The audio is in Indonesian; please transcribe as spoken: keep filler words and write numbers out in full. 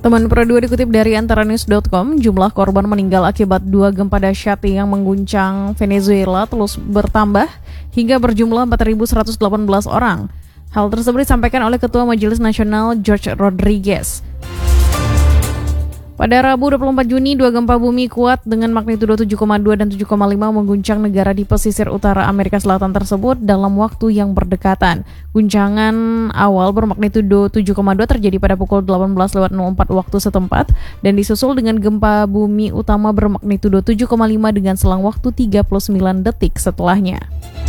Teman Pro dua dikutip dari antaranews dot com, jumlah korban meninggal akibat dua gempa dahsyat yang mengguncang Venezuela terus bertambah hingga berjumlah empat ribu seratus delapan belas orang. Hal tersebut disampaikan oleh Ketua Majelis Nasional Jorge Rodriguez. Pada Rabu dua puluh empat Juni, dua gempa bumi kuat dengan magnitudo tujuh koma dua dan tujuh koma lima mengguncang negara di pesisir utara Amerika Selatan tersebut dalam waktu yang berdekatan. Guncangan awal bermagnitudo tujuh koma dua terjadi pada pukul delapan belas lewat nol empat waktu setempat dan disusul dengan gempa bumi utama bermagnitudo tujuh koma lima dengan selang waktu tiga puluh sembilan detik setelahnya.